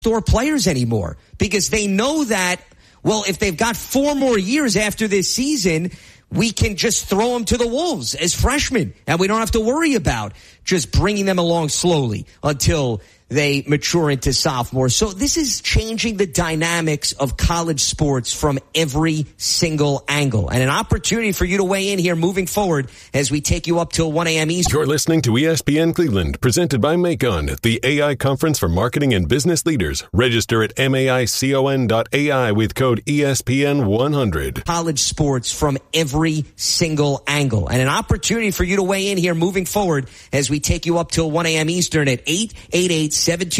store players anymore because they know that, well, if they've got 4 more years after this season, we can just throw them to the wolves as freshmen, and we don't have to worry about just bringing them along slowly until they mature into sophomores. So this is changing the dynamics of college sports from every single angle, and an opportunity for you to weigh in here moving forward as we take you up till 1 a.m. Eastern. You're listening to ESPN Cleveland, presented by Macon, the AI conference for marketing and business leaders. Register at maicon.ai with code ESPN100. College sports from every single angle, and an opportunity for you to weigh in here moving forward as we take you up till 1 a.m. Eastern at 888-72